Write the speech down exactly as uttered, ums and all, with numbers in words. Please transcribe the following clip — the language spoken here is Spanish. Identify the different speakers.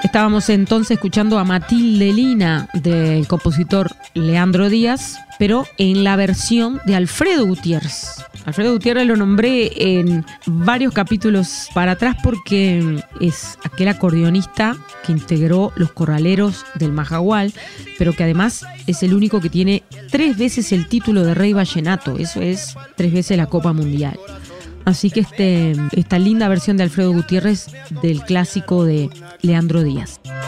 Speaker 1: Estábamos entonces escuchando a Matilde Lina del compositor Leandro Díaz, pero en la versión de Alfredo Gutiérrez. Alfredo Gutiérrez lo nombré en varios capítulos para atrás porque es aquel acordeonista que integró los corraleros del Majagual, pero que además es el único que tiene tres veces el título de Rey Vallenato. Eso es tres veces la Copa Mundial. Así que este, esta linda versión de Alfredo Gutiérrez del clásico de Leandro Díaz.